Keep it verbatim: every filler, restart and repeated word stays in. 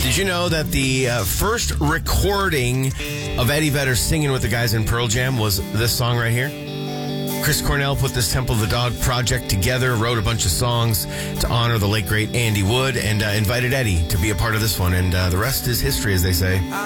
Did you know that the uh, first recording of Eddie Vedder singing with the guys in Pearl Jam was this song right here? Chris Cornell put this Temple of the Dog project together, wrote a bunch of songs to honor the late, great Andy Wood, and uh, invited Eddie to be a part of this one. And uh, the rest is history, as they say.